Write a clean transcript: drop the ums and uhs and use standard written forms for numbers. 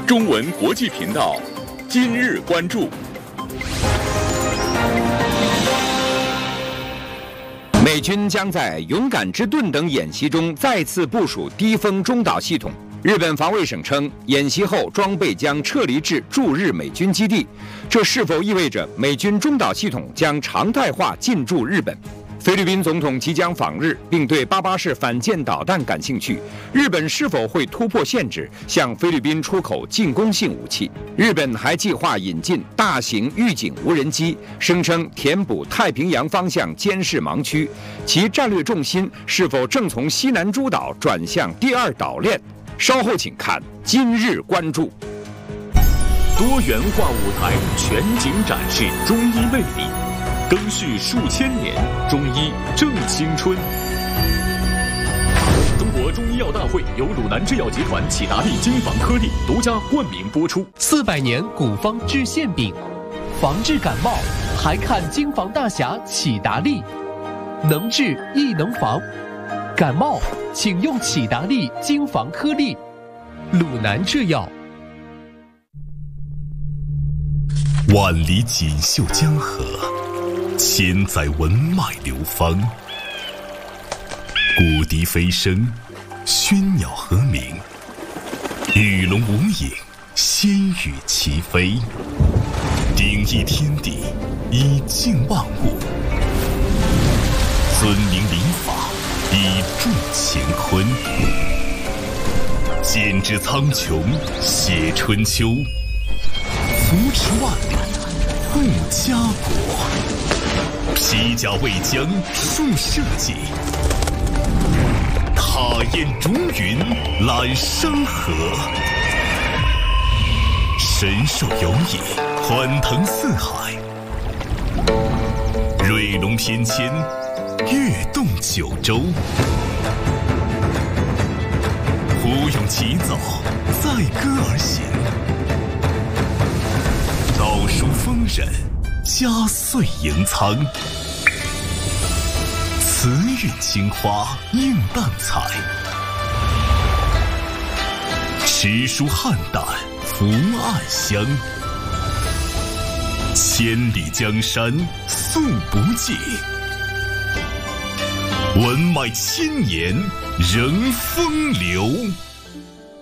中文国际频道，今日关注。 美军将在勇敢之盾等演习中再次部署低风中导系统。日本防卫省称，演习后装备将撤离至驻日美军基地，这是否意味着美军中导系统将常态化进驻日本？菲律宾总统即将访日，并对88式反舰导弹感兴趣。日本是否会突破限制，向菲律宾出口进攻性武器？日本还计划引进大型预警无人机，声称填补太平洋方向监视盲区。其战略重心是否正从西南诸岛转向第二岛链？稍后请看今日关注。 多元化舞台全景展示中医魅力，更续数千年，中医正青春。中国中医药大会由鲁南制药集团启达利金防颗粒独家冠名播出。 400年古方治馅饼，防治感冒还看金防大侠启达利，能治亦能防。感冒请用启达利金防颗粒，鲁南制药。 万里锦绣江河，千载文脉流芳。古笛飞声，喧鸟和鸣，鱼龙无影，仙羽齐飞。鼎益天地，以静万物。尊明礼法，以助乾坤。剪纸苍穹，写春秋。扶持万里，护家国。披甲为将，树社稷。踏烟逐云，揽山河。神兽游弋，欢腾四海。瑞龙翩跹，跃动九州。胡勇起早，载歌而行。道书丰稔，佳岁迎苍。慈韵青花映淡彩，诗书汉胆福暗香。千里江山素不尽，文脉千年仍风流。